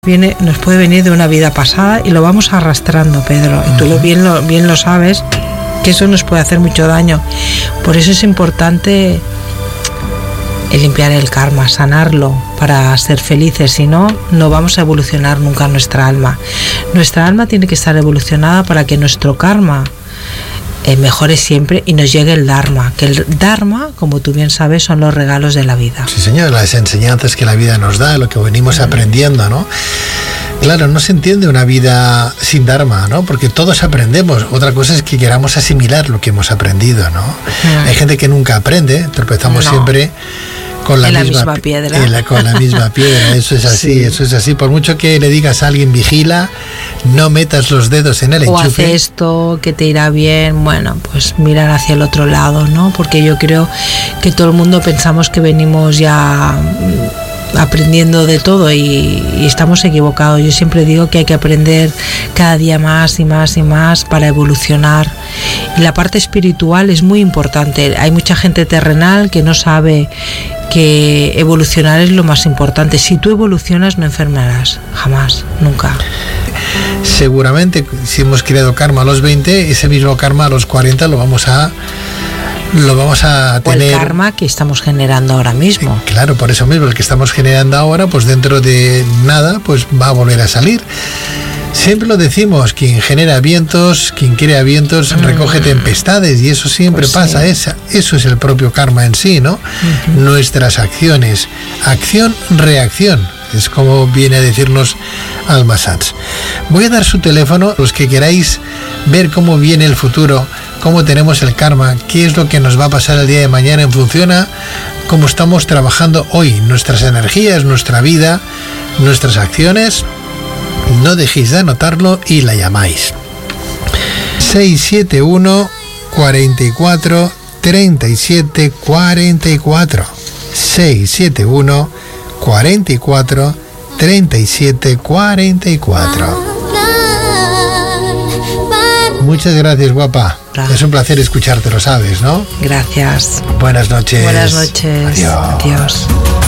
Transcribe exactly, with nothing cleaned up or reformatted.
Viene, nos puede venir de una vida pasada y lo vamos arrastrando, Pedro. Y tú lo bien, lo bien lo sabes, que eso nos puede hacer mucho daño. Por eso es importante el limpiar el karma, sanarlo para ser felices. Si no, no vamos a evolucionar nunca nuestra alma. Nuestra alma tiene que estar evolucionada para que nuestro karma eh, mejore siempre y nos llegue el Dharma. Que el Dharma, como tú bien sabes, son los regalos de la vida. Sí, señor, las enseñanzas que la vida nos da, lo que venimos mm. aprendiendo, ¿no? Claro, no se entiende una vida sin Dharma, ¿no? Porque todos aprendemos. Otra cosa es que queramos asimilar lo que hemos aprendido, ¿no? Mm. Hay gente que nunca aprende, tropezamos no. siempre con la, en la misma, misma piedra. En la, con la misma piedra, eso es así, sí. eso es así. Por mucho que le digas a alguien vigila, no metas los dedos en el enchufe. O hace esto, que te irá bien, bueno, pues mirar hacia el otro lado, ¿no? Porque yo creo que todo el mundo pensamos que venimos ya aprendiendo de todo y, y estamos equivocados. Yo siempre digo que hay que aprender cada día más y más y más para evolucionar. Y la parte espiritual es muy importante. Hay mucha gente terrenal que no sabe que evolucionar es lo más importante. Si tú evolucionas no enfermarás, jamás, nunca. Seguramente si hemos creado karma a los veinte, ese mismo karma a los cuarenta lo vamos a lo vamos a tener. O el karma que estamos generando ahora mismo. Claro, por eso mismo, el que estamos generando ahora, pues dentro de nada, pues va a volver a salir. Siempre lo decimos, quien genera vientos, quien crea vientos, mm. recoge tempestades, y eso siempre pues pasa, sí. Esa, eso es el propio karma en sí, ¿no? Uh-huh. Nuestras acciones, acción, reacción, es como viene a decirnos Alma Sanz. Voy a dar su teléfono, los que queráis ver cómo viene el futuro, cómo tenemos el karma, qué es lo que nos va a pasar el día de mañana en función a cómo estamos trabajando hoy, nuestras energías, nuestra vida, nuestras acciones. No dejéis de anotarlo y la llamáis. seis siete uno, cuatro cuatro, tres siete cuatro cuatro. seis siete uno, cuatro cuatro, tres siete cuatro cuatro. Muchas gracias, guapa. Gracias. Es un placer escucharte, lo sabes, ¿no? Gracias. Buenas noches. Buenas noches. Adiós. Adiós.